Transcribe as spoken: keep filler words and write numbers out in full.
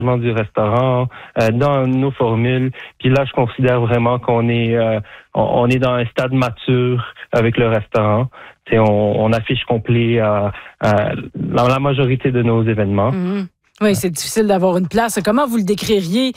du restaurant, euh, dans nos formules. Puis là, je considère vraiment qu'on est euh, on, on est dans un stade mature avec le restaurant. T'sais, on, on affiche complet euh, euh, dans la majorité de nos événements. Mmh. Oui, c'est difficile d'avoir une place. Comment vous le décririez,